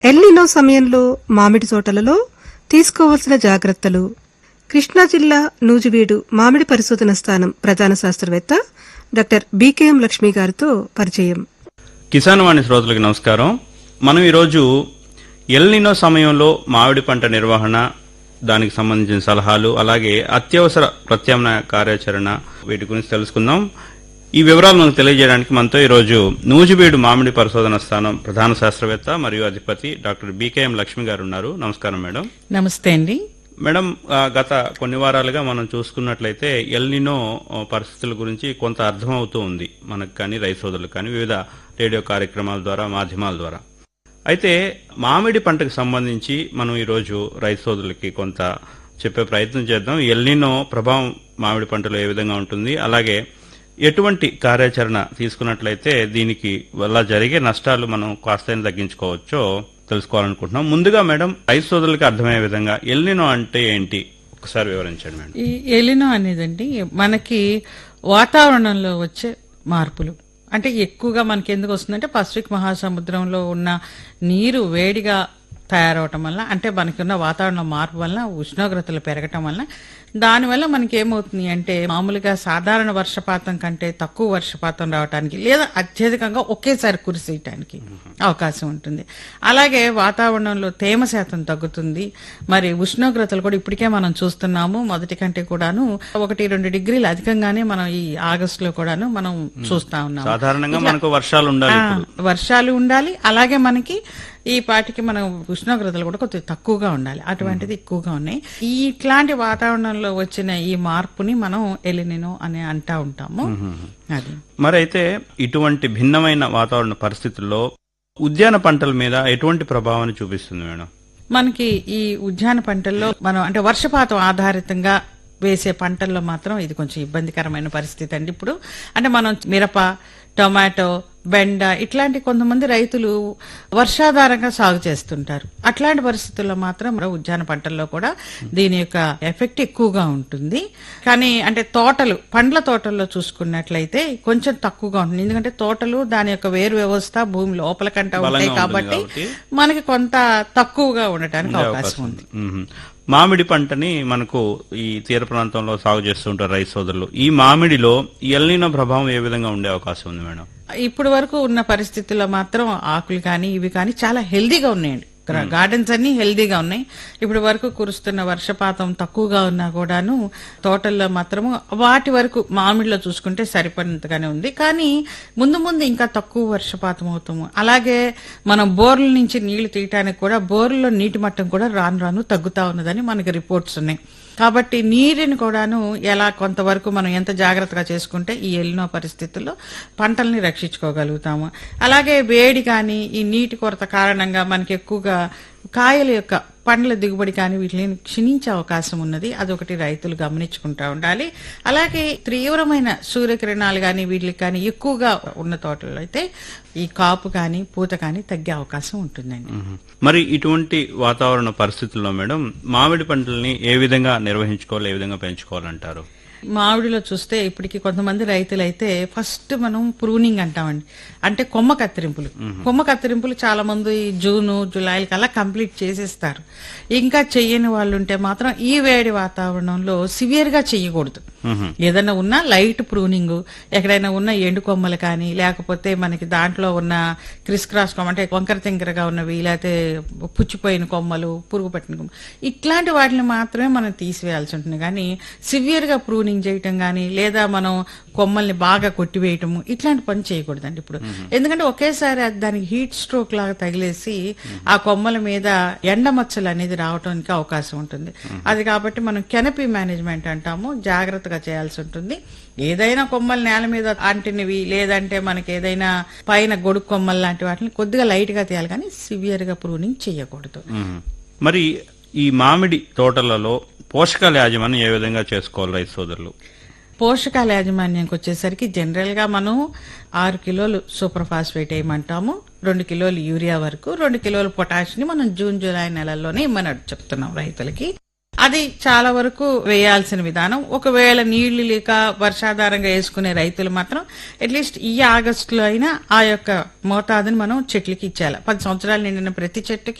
El Niño సమయంలో మామిడి తోటలలో తీసుకోవాల్సిన జాగ్రత్తలు. కృష్ణా జిల్లా నూజివీడు మామిడి పరిశోధన స్థానం ప్రధాన శాస్త్రవేత్త డాక్టర్ బికేఎం లక్ష్మి గారితో పరిచయం. కిసాన్ వాణి శ్రోతలకు నమస్కారం. మనం ఈరోజు ఎల్నినో సమయంలో మామిడి పంట నిర్వహణ, దానికి సంబంధించిన సలహాలు, అలాగే అత్యవసర ప్రత్యామ్నాయ కార్యాచరణ, వీటి గురించి తెలుసుకుందాం. ఈ వివరాలు మనకు తెలియజేయడానికి మనతో ఈరోజు నూజివీడు మామిడి పరిశోధన స్థానం ప్రధాన శాస్త్రవేత్త మరియు అధిపతి డాక్టర్ బికేఎం లక్ష్మి గారు ఉన్నారు. నమస్కారం మేడం. నమస్తే అండి. మేడం, గత కొన్ని వారాలుగా మనం చూసుకున్నట్లయితే ఎల్నినో పరిస్థితుల గురించి కొంత అర్థమవుతూ ఉంది మనకు కానీ, రైతు సోదరులకు కానీ, వివిధ రేడియో కార్యక్రమాల ద్వారా, మాధ్యమాల ద్వారా. అయితే మామిడి పంటకు సంబంధించి మనం ఈరోజు రైతు సోదరులకి కొంత చెప్పే ప్రయత్నం చేద్దాం. ఎల్నినో ప్రభావం మామిడి పంటలో ఏ విధంగా ఉంటుంది, అలాగే ఎటువంటి కార్యాచరణ తీసుకున్నట్లయితే దీనికి వల్ల జరిగే నష్టాలు మనం కాస్తైనా తగ్గించుకోవచ్చో తెలుసుకోవాలనుకుంటున్నాం. ముందుగా మేడం, రైతు సోదరులకి అర్థమయ్యే విధంగా ఎల్నినో అంటే ఏంటి ఒకసారి వివరించండి మేడం. ఈ ఎలినో అనేదండి మనకి వాతావరణంలో వచ్చే మార్పులు. అంటే ఎక్కువగా మనకి ఎందుకు వస్తుందంటే పసిఫిక్ మహాసముద్రంలో ఉన్న నీరు వేడిగా తయారవటం వల్ల, అంటే మనకి ఉన్న వాతావరణ మార్పు వల్ల, ఉష్ణోగ్రతలు పెరగటం వల్ల, దానివల్ల మనకి ఏమవుతుంది అంటే మామూలుగా సాధారణ వర్షపాతం కంటే తక్కువ వర్షపాతం రావడానికి, లేదా అత్యధికంగా ఒకేసారి కురిసేయటానికి అవకాశం ఉంటుంది. అలాగే వాతావరణంలో తేమ శాతం తగ్గుతుంది. మరి ఉష్ణోగ్రతలు కూడా ఇప్పటికే మనం చూస్తున్నాము, మొదటి కంటే కూడాను 1-2 డిగ్రీలు అధికంగానే మనం ఈ ఆగస్టులో కూడాను మనం చూస్తా ఉన్నాం. సాధారణంగా మనకు వర్షాలు ఉండాలి, వర్షాలు ఉండాలి. అలాగే మనకి ఈ పాటికి మనం ఉష్ణోగ్రతలు కూడా కొద్దిగా తక్కువగా ఉండాలి. అటువంటిది ఎక్కువగా ఉన్నాయి. ఇట్లాంటి వాతావరణంలో వచ్చిన ఈ మార్పుని మనం ఎలినినో అని అంటా ఉంటాము. అది మరి అయితే ఇటువంటి భిన్నమైన వాతావరణ పరిస్థితుల్లో ఉద్యాన పంటల మీద ఎటువంటి ప్రభావాన్ని చూపిస్తుంది మేడం? మనకి ఈ ఉద్యాన పంటల్లో మనం అంటే వర్షపాతం ఆధారితంగా వేసే పంటల్లో మాత్రం ఇది కొంచెం ఇబ్బందికరమైన పరిస్థితి అండి. ఇప్పుడు అంటే మనం మిరప, టొమాటో, బెండ ఇట్లాంటి కొంతమంది రైతులు వర్షాధారంగా సాగు చేస్తుంటారు. అట్లాంటి పరిస్థితుల్లో మాత్రం ఉద్యాన పంటల్లో కూడా దీని యొక్క ఎఫెక్ట్ ఎక్కువగా ఉంటుంది. కానీ అంటే తోటలు, పండ్ల తోటల్లో చూసుకున్నట్లయితే కొంచెం తక్కువగా ఉంటుంది. ఎందుకంటే తోటలు దాని యొక్క వేరు వ్యవస్థ భూమి లోపల కంటే ఉంటాయి కాబట్టి మనకి కొంత తక్కువగా ఉండటానికి అవకాశం ఉంది. మామిడి పంటని మనకు ఈ తీర ప్రాంతంలో సాగు చేస్తుంటారు రైతు సోదరులు. ఈ మామిడిలో ఎల్నినో ప్రభావం ఏ విధంగా ఉండే అవకాశం ఉంది మేడం? ఇప్పుడు వరకు ఉన్న పరిస్థితుల్లో మాత్రం ఆకులు కానీ ఇవి కానీ చాలా హెల్దీగా ఉన్నాయండి. గార్డెన్స్ అన్ని హెల్దీగా ఉన్నాయి. ఇప్పుడు వరకు కురుస్తున్న వర్షపాతం తక్కువగా ఉన్నా కూడాను తోటల్లో మాత్రము వాటి వరకు మామిడిలో చూసుకుంటే సరిపడినంతగానే ఉంది. కానీ ముందు ముందు ఇంకా తక్కువ వర్షపాతం అవుతాము. అలాగే మనం బోర్ల నుంచి నీళ్లు తీయటానికి కూడా బోర్లలో నీటి మట్టం కూడా రాను రాను తగ్గుతా ఉన్నదని మనకి రిపోర్ట్స్ ఉన్నాయి. కాబట్టి నీరుని కూడాను ఎలా కొంతవరకు మనం ఎంత జాగ్రత్తగా చేసుకుంటే ఈ ఎల్నినో పరిస్థితుల్లో పంటల్ని రక్షించుకోగలుగుతాము. అలాగే వేడి కానీ ఈ నీటి కొరత కారణంగా మనకి ఎక్కువగా కాయల యొక్క పండ్ల దిగుబడి కానీ వీటిని క్షీణించే అవకాశం ఉన్నది. అదొకటి రైతులు గమనించుకుంటా ఉండాలి. అలాగే తీవ్రమైన సూర్యకిరణాలు కానీ వీటికి కానీ ఎక్కువగా ఉన్న తోటల్లో అయితే ఈ కాపు కానీ పూత కానీ తగ్గే అవకాశం ఉంటుందండి. మరి ఇటువంటి వాతావరణ పరిస్థితుల్లో మేడం మామిడి పంటల్ని ఏ విధంగా నిర్వహించుకోవాలి, ఏ విధంగా పెంచుకోవాలంటారు? మామిడిలో చూస్తే ఇప్పటికి కొంతమంది రైతులు అయితే ఫస్ట్ మనం ప్రూనింగ్ అంటామండి. అంటే కొమ్మ కత్తిరింపులు చాలా మంది జూను, జూలై కల్లా కంప్లీట్ చేసేస్తారు. ఇంకా చెయ్యని వాళ్ళు ఉంటే మాత్రం ఈ వేడి వాతావరణంలో సివియర్ గా చెయ్యకూడదు. ఏదైనా ఉన్నా లైట్ ప్రూనింగ్, ఎక్కడైనా ఉన్న ఎండు కొమ్మలు కానీ, లేకపోతే మనకి దాంట్లో ఉన్న క్రిస్ క్రాస్ కొమ్మ అంటే వంకర తింకరగా ఉన్నవి, లేకపోతే పుచ్చిపోయిన కొమ్మలు, పురుగు పట్టిన కొమ్మలు, ఇట్లాంటి వాటిని మాత్రమే మనం తీసివేయాల్సి ఉంటుంది. కానీ సివియర్ గా ప్రూనింగ్ చేయటం కానీ, లేదా మనం కొమ్మల్ని బాగా కొట్టివేయటము ఇట్లాంటి పని చేయకూడదండి ఇప్పుడు. ఎందుకంటే ఒకేసారి దానికి హీట్ స్ట్రోక్ లాగా తగిలేసి ఆ కొమ్మల మీద ఎండమచ్చలు అనేది రావడానికి అవకాశం ఉంటుంది. అది కాబట్టి మనం కెనపీ మేనేజ్మెంట్ అంటాము, జాగ్రత్తగా చేయాల్సి ఉంటుంది. ఏదైనా కొమ్మలు నేల మీద అంటినవి, లేదంటే మనకి ఏదైనా పైన గొడుగు కొమ్మలు లాంటి వాటిని కొద్దిగా లైట్ గా తీయాలి, కానీ సివియర్ గా ప్రూనింగ్ చేయకూడదు. మరి ఈ మామిడి తోటలలో పోషకాల యాజమాన్యం ఏ విధంగా చేసుకోవాలి రైతు సోదరులు? పోషకాల యాజమాన్యానికి వచ్చేసరికి జనరల్ గా మనం 6 కిలోలు సూపర్ ఫాస్ఫేట్ వేయమంటాము, 2 కిలోలు యూరియా వరకు, 2 కిలోలు పొటాష్ ని మనం జూన్ జూలై నెలల్లోనే ఇమ్మని చెప్తున్నాం రైతులకి. అది చాలా వరకు వేయాల్సిన విధానం. ఒకవేళ నీళ్లు లేక వర్షాధారంగా వేసుకునే రైతులు మాత్రం అట్లీస్ట్ ఈ ఆగస్టులో అయినా ఆ యొక్క మోతాదుని మనం చెట్లకి ఇచ్చేయాలి. 10 సంవత్సరాలు నిండిన ప్రతి చెట్టుకి